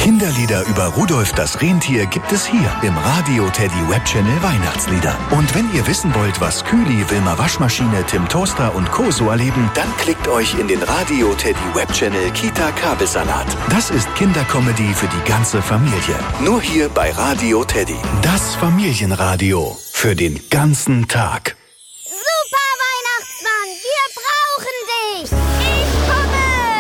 Kinderlieder über Rudolf das Rentier gibt es hier im Radio Teddy Webchannel Weihnachtslieder. Und wenn ihr wissen wollt, was Kühli, Wilma Waschmaschine, Tim Toaster und Co. so erleben, dann klickt euch in den Radio Teddy Webchannel Kita Kabelsalat. Das ist Kindercomedy für die ganze Familie. Nur hier bei Radio Teddy. Das Familienradio für den ganzen Tag.